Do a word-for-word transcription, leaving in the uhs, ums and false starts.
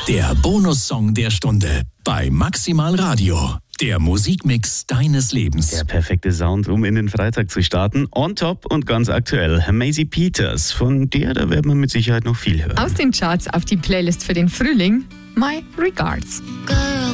Der Bonussong der Stunde bei Maximal Radio. Der Musikmix deines Lebens. Der perfekte Sound, um in den Freitag zu starten. On top und ganz aktuell. Maisie Peters. Von der, da werden wir mit Sicherheit noch viel hören. Aus den Charts auf die Playlist für den Frühling. My Regards. Good.